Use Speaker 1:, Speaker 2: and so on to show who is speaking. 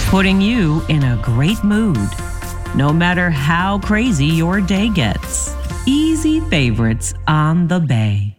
Speaker 1: putting you in a great mood, no matter how crazy your day gets. Easy favorites on the Bay.